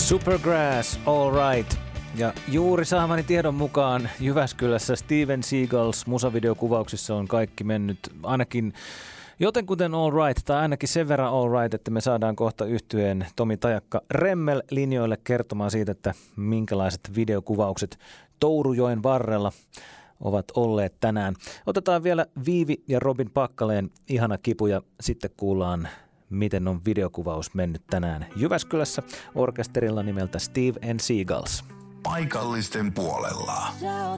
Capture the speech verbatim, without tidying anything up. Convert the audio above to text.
Supergrass, All Right. Ja juuri saamani tiedon mukaan Jyväskylässä Steven Seagals musavideokuvauksissa on kaikki mennyt ainakin jotenkuten All Right, tai ainakin sen verran All Right, että me saadaan kohta yhtyeen Tomi Tajakka Remmel linjoille kertomaan siitä, että minkälaiset videokuvaukset Tourujoen varrella ovat olleet tänään. Otetaan vielä Viivi ja Robin Pakkaleen Ihana kipu ja sitten kuullaan, miten on videokuvaus mennyt tänään Jyväskylässä orkesterilla nimeltä Steve and Seagals. Paikallisten puolella. Sä oot